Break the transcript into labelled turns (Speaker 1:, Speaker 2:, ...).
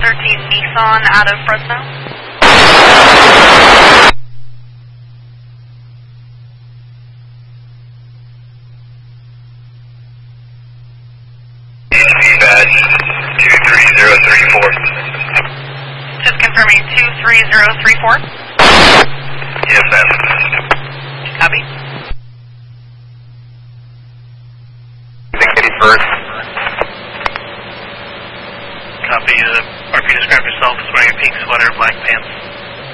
Speaker 1: 13 Nissan out of Fresno.
Speaker 2: Badge 23034.
Speaker 1: Just confirming 23034.
Speaker 2: Yes, ma'am.
Speaker 1: Copy.
Speaker 2: 81st.
Speaker 3: Copy. RP, describe yourself as wearing a pink sweater, black pants.